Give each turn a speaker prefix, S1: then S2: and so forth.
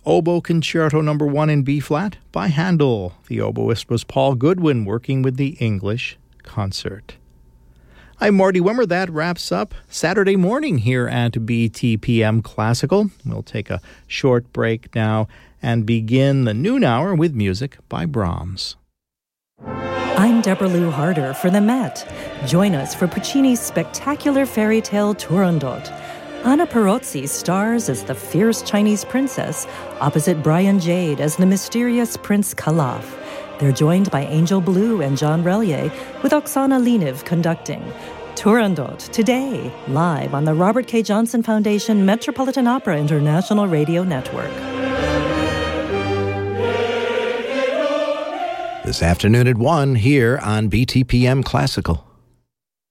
S1: Oboe Concerto No. 1 in B-flat by Handel. The oboist was Paul Goodwin, working with the English Concert. I'm Marty Wimmer. That wraps up Saturday morning here at BTPM Classical. We'll take a short break now and begin the noon hour with music by Brahms.
S2: I'm Deborah Lou Harder for the Met. Join us for Puccini's spectacular fairy tale Turandot. Anna Perozzi stars as the fierce Chinese princess, opposite Brian Jade as the mysterious Prince Calaf. They're joined by Angel Blue and John Relier, with Oksana Leniv conducting. Turandot, today, live on the Robert K. Johnson Foundation Metropolitan Opera International Radio Network.
S3: This afternoon at 1 here on BTPM Classical.